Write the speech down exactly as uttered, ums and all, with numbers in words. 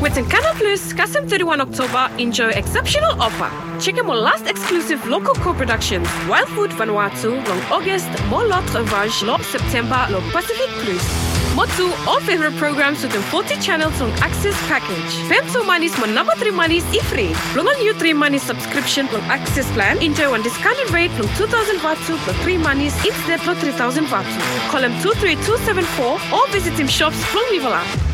With Canal Plus, Custom thirty-first October, enjoy exceptional offer. Check out my last exclusive local co-productions, Wild Food Vanuatu, long August, more L'Autre Vage, long September, long Pacific Plus. Motu, all favorite programs within forty channels on Access Package. Femto Manis, my number three Manis, Ifree. Long on you three Manis subscription on Access Plan, enjoy one discounted rate from two thousand Vatu for three Manis instead of three thousand Vatu. Call him two three two seven four or visit him shops from Nivola.